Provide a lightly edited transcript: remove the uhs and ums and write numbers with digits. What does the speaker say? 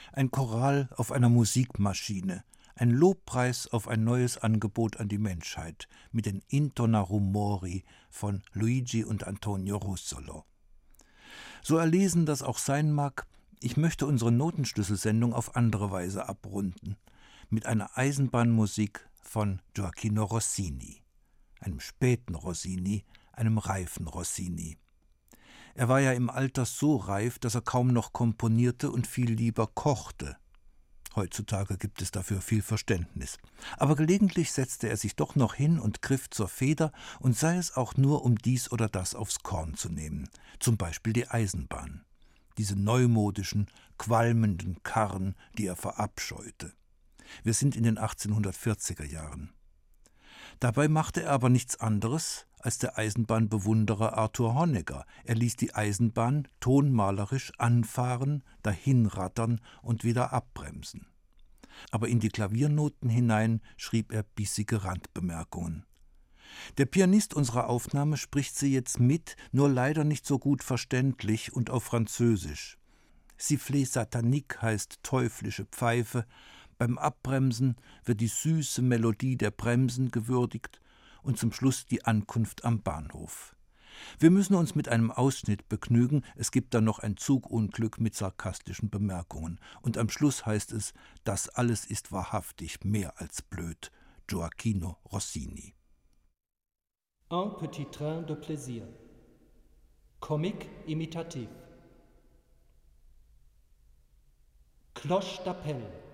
Ein Choral auf einer Musikmaschine, ein Lobpreis auf ein neues Angebot an die Menschheit mit den Intona Rumori von Luigi und Antonio Russolo. So erlesen das auch sein mag, ich möchte unsere Notenschlüsselsendung auf andere Weise abrunden, mit einer Eisenbahnmusik von Gioachino Rossini, einem späten Rossini, einem reifen Rossini. Er war ja im Alter so reif, dass er kaum noch komponierte und viel lieber kochte. Heutzutage gibt es dafür viel Verständnis. Aber gelegentlich setzte er sich doch noch hin und griff zur Feder, und sei es auch nur, um dies oder das aufs Korn zu nehmen. Zum Beispiel die Eisenbahn. Diese neumodischen, qualmenden Karren, die er verabscheute. Wir sind in den 1840er Jahren. Dabei machte er aber nichts anderes als der Eisenbahnbewunderer Arthur Honegger. Er ließ die Eisenbahn tonmalerisch anfahren, dahinrattern und wieder abbremsen. Aber in die Klaviernoten hinein schrieb er bissige Randbemerkungen. Der Pianist unserer Aufnahme spricht sie jetzt mit, nur leider nicht so gut verständlich und auf Französisch. Sifflet satanique heißt teuflische Pfeife. Beim Abbremsen wird die süße Melodie der Bremsen gewürdigt und zum Schluss die Ankunft am Bahnhof. Wir müssen uns mit einem Ausschnitt begnügen, es gibt dann noch ein Zugunglück mit sarkastischen Bemerkungen. Und am Schluss heißt es, das alles ist wahrhaftig mehr als blöd. Gioachino Rossini. Un petit train de plaisir. Comique imitatif. Cloche d'appel.